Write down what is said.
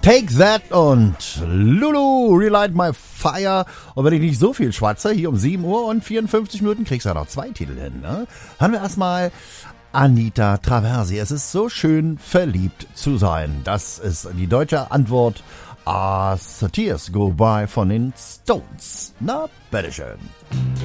Take That und Lulu, Relight My Fire. Und wenn ich nicht so viel schwatze, hier um 7 Uhr und 54 Minuten kriegst du ja noch 2 Titel hin. Ne? Hören wir erstmal Anita Traversi. Es ist so schön, verliebt zu sein. Das ist die deutsche Antwort. As the Tears Go By von den Stones. Na, bitteschön.